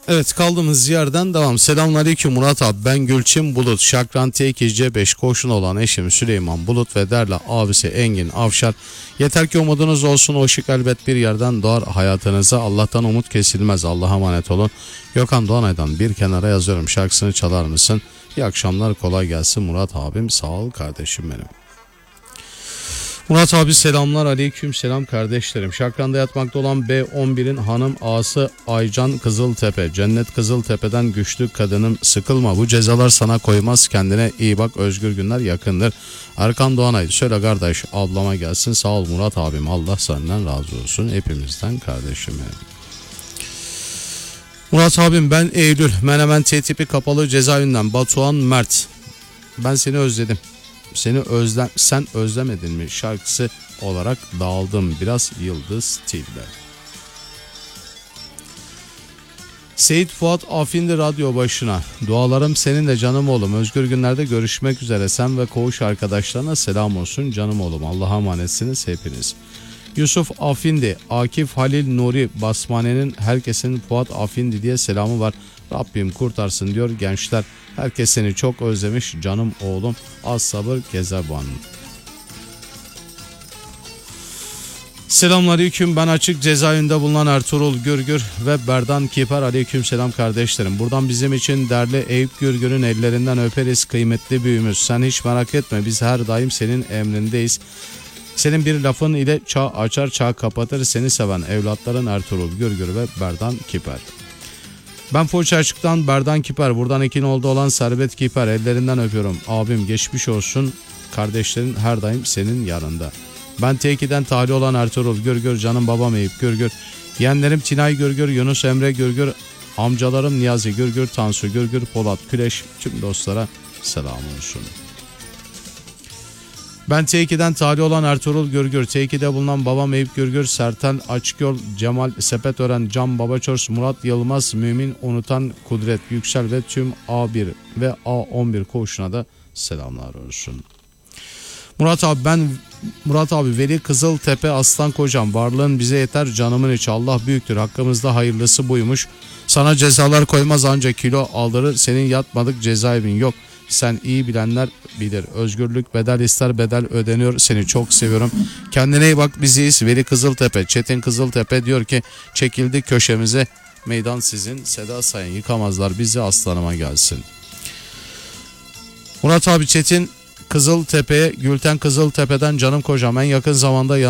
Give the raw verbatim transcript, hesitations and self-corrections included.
Evet, kaldığımız yerden devam. Selamünaleyküm Murat abi, ben Gülçin Bulut. Şakranti iki C beş koşun olan eşim Süleyman Bulut ve derle abisi Engin Avşar. Yeter ki umudunuz olsun, o ışık elbet bir yerden doğar hayatınıza. Allah'tan umut kesilmez, Allah'a emanet olun. Gökhan Doğanay'dan bir kenara yazıyorum, şarkısını çalar mısın? İyi akşamlar, kolay gelsin Murat abim, sağ ol kardeşim benim. Murat abi selamlar, aleyküm selam kardeşlerim. Şakran'da yatmakta olan B on bir'in hanım ağası Aycan Kızıltepe. Cennet Kızıltepe'den güçlü kadınım, sıkılma, bu cezalar sana koymaz, kendine iyi bak, özgür günler yakındır. Erkan Doğanay, söyle kardeş ablama gelsin, sağ ol Murat abim, Allah senden razı olsun, hepimizden kardeşim benim. Murat abim, ben Eylül, Menemen T tipi kapalı cezaevinden Batuhan Mert. Ben seni özledim. Seni özlem, sen özlemedin mi şarkısı olarak dağıldım biraz Yıldız Tilbe. Seyit Fuat Afindi radyo başına. Dualarım seninle canım oğlum. Özgür günlerde görüşmek üzere. Sen ve koğuş arkadaşlarına selam olsun canım oğlum. Allah'a emanetsiniz hepiniz. Yusuf Afindi, Akif Halil Nuri Basmane'nin herkesin Fuat Afindi diye selamı var. Rabbim kurtarsın diyor gençler. Herkes seni çok özlemiş canım oğlum. Az sabır Gezeban. Selamünaleyküm, ben açık cezaevinde bulunan Ertuğrul Gürgür ve Berdan Kiper. Aleyküm selam kardeşlerim. Buradan bizim için değerli Eyüp Gürgür'ün ellerinden öperiz kıymetli büyüğümüz. Sen hiç merak etme, biz her daim senin emrindeyiz. Senin bir lafın ile çağ açar çağ kapatır, seni seven evlatların Ertuğrul Gürgür ve Berdan Kiper. Ben Foça Açık'tan Berdan Kiper, buradan ekin oldu olan Servet Kiper, ellerinden öpüyorum. Abim geçmiş olsun, kardeşlerin her daim senin yanında. Ben T iki'den tahliye olan Ertuğrul Gürgür, canım babam Eyüp Gürgür. Yeğenlerim Tinay Gürgür, Yunus Emre Gürgür, amcalarım Niyazi Gürgür, Tansu Gürgür, Polat Küleş, tüm dostlara selam olsun. Ben T iki'den tahliye olan Ertuğrul Gürgür, T iki'de bulunan babam Eyüp Gürgür, Serten Açıkyol, Cemal Sepetören, Can Babaçors, Murat Yılmaz, Mümin Unutan, Kudret Yüksel ve tüm A bir ve A on bir koğuşuna da selamlar olsun. Murat abi, ben Murat abi Veli Kızıltepe Aslan Kocam, varlığın bize yeter canımın içi, Allah büyüktür, hakkımızda hayırlısı buymuş. Sana cezalar koymaz ancak kilo aldırır, senin yatmadık cezaevin yok. Sen iyi bilenler bilir. Özgürlük bedel ister, bedel ödeniyor. Seni çok seviyorum. Kendine iyi bak, biziyiz. Veli Kızıltepe, Çetin Kızıltepe diyor ki çekildi köşemize. Meydan sizin. Seda Sayın, yıkamazlar bizi, aslanıma gelsin. Murat abi, Çetin Kızıltepe'ye, Gülten Kızıltepe'den canım kocam, en yakın zamanda